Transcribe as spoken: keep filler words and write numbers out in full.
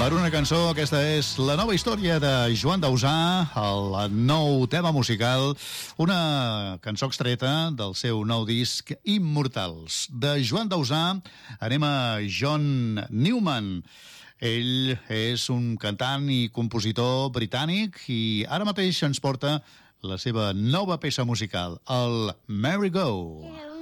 Per una cançó, aquesta és la nova història de Joan Dausà, el nou tema musical, una cançó extreta del seu nou disc Immortals. De Joan Dausà anem a John Newman. Ell és un cantant i compositor britànic i ara mateix ens porta la seva nova peça musical, el Merry Go.